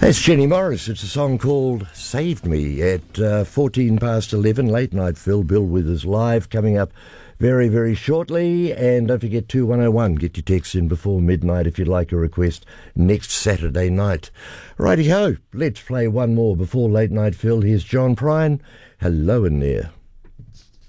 That's Jenny Morris. It's a song called Saved Me at 14 past 11. Late Night Phil, Bill Withers live, coming up very, very shortly. And don't forget 2101. Get your texts in before midnight if you'd like a request next Saturday night. Righty-ho, let's play one more before Late Night Phil. Here's John Prine. Hello in there.